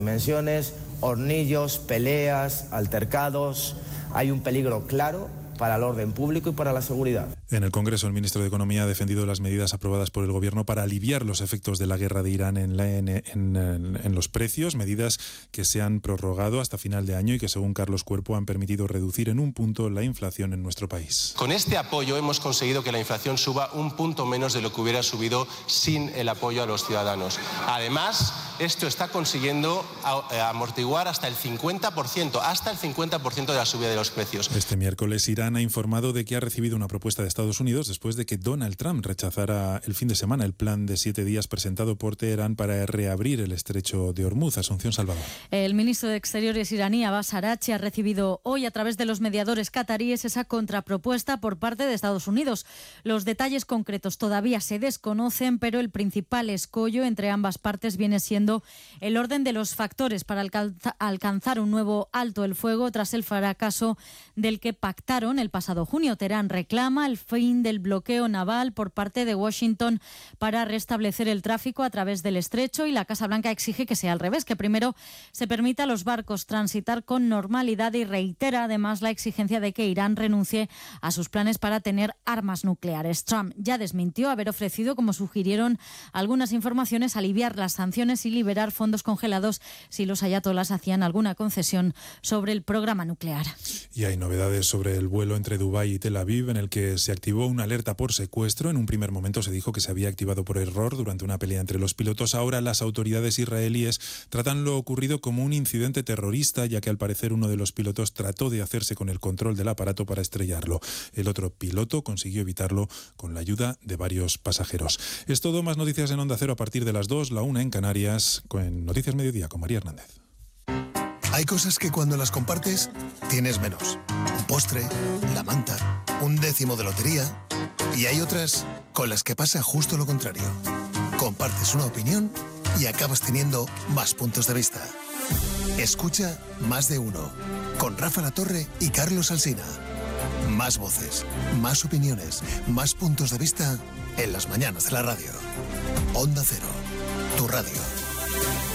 Dimensiones, hornillos, peleas, altercados. Hay un peligro claro para el orden público y para la seguridad. En el Congreso, el ministro de Economía ha defendido las medidas aprobadas por el Gobierno para aliviar los efectos de la guerra de Irán en los precios, medidas que se han prorrogado hasta final de año y que, según Carlos Cuerpo, han permitido reducir en un punto la inflación en nuestro país. Con este apoyo hemos conseguido que la inflación suba un punto menos de lo que hubiera subido sin el apoyo a los ciudadanos. Además, esto está consiguiendo amortiguar hasta el 50% de la subida de los precios. Este miércoles, Irán ha informado de que ha recibido una propuesta de Estados Unidos después de que Donald Trump rechazara el fin de semana el plan de 7 días presentado por Teherán para reabrir el estrecho de Hormuz. Asunción Salvador. El ministro de Exteriores iraní, Abbas Araghchi, ha recibido hoy a través de los mediadores cataríes esa contrapropuesta por parte de Estados Unidos. Los detalles concretos todavía se desconocen, pero el principal escollo entre ambas partes viene siendo el orden de los factores para alcanzar un nuevo alto el fuego tras el fracaso del que pactaron el pasado junio. Teherán reclama el fin del bloqueo naval por parte de Washington para restablecer el tráfico a través del estrecho, y la Casa Blanca exige que sea al revés, que primero se permita a los barcos transitar con normalidad, y reitera además la exigencia de que Irán renuncie a sus planes para tener armas nucleares. Trump ya desmintió haber ofrecido, como sugirieron algunas informaciones, aliviar las sanciones y liberar fondos congelados si los ayatolás hacían alguna concesión sobre el programa nuclear. Y hay novedades sobre el vuelo entre Dubái y Tel Aviv, en el que se activó una alerta por secuestro. En un primer momento se dijo que se había activado por error durante una pelea entre los pilotos. Ahora las autoridades israelíes tratan lo ocurrido como un incidente terrorista, ya que al parecer uno de los pilotos trató de hacerse con el control del aparato para estrellarlo. El otro piloto consiguió evitarlo con la ayuda de varios pasajeros. Es todo. Más noticias en Onda Cero a partir de las 2, la 1 en Canarias, con Noticias Mediodía con María Hernández. Hay cosas que cuando las compartes tienes menos. Un postre, la manta, un décimo de lotería. Y hay otras con las que pasa justo lo contrario. Compartes una opinión y acabas teniendo más puntos de vista. Escucha Más de Uno con Rafa Latorre y Carlos Alsina. Más voces, más opiniones, más puntos de vista en las mañanas de la radio. Onda Cero, tu radio.